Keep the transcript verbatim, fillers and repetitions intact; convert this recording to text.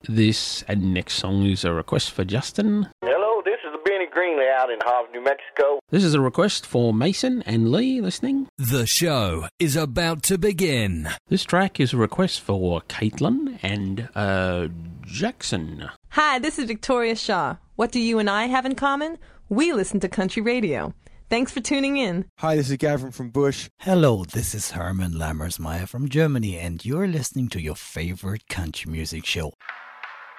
This and next song is a request for Justin. Hello, this is Benny Greenley out in Hobbs, New Mexico. This is a request for Mason and Lee listening. The show is about to begin. This track is a request for Caitlin and uh, Jackson. Hi, this is Victoria Shaw. What do you and I have in common? We listen to country radio. Thanks for tuning in. Hi, this is Gavin from Bush. Hello, this is Herman Lammersmeyer from Germany, and you're listening to your favorite country music show.